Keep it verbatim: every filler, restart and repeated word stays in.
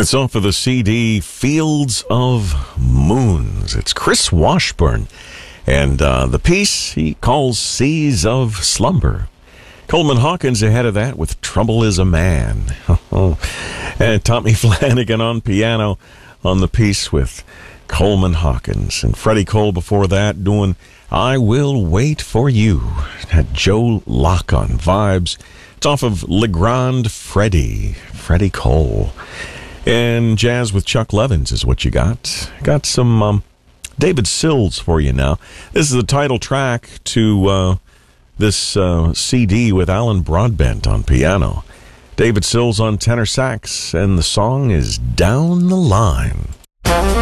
It's off of the C D Fields of Moons. It's Chris Washburn. And uh, the piece he calls Seas of Slumber. Coleman Hawkins ahead of that with Trouble is a Man. And Tommy Flanagan on piano on the piece with Coleman Hawkins. And Freddie Cole before that doing I Will Wait for You. Had Joe Locke on vibes. It's off of Le Grand Freddie. Freddie Cole. And jazz with Chuck Levins is what you got. Got some um, David Sills for you now. This is the title track to uh, this uh, C D with Alan Broadbent on piano. David Sills on tenor sax, and the song is Down the Line.